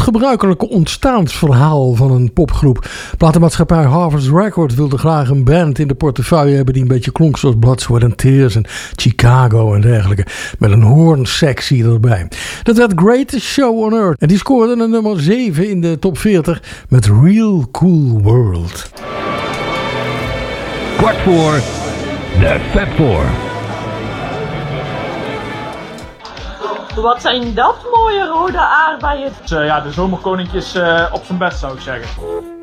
gebruikelijke ontstaansverhaal van een popgroep. Platenmaatschappij Harvest Records wilde graag een band in de portefeuille hebben die een beetje klonk zoals Blood, Sweat and Tears en Chicago en dergelijke. Met een hoornsectie erbij. Dat werd Greatest Show on Earth. En die scoorde een nummer 7 in de top 40 met Real Cool World. Kwart voor de Fab Four. Wat zijn dat mooie rode aardbeien? Ja, de zomerkoninkjes op zijn best zou ik zeggen.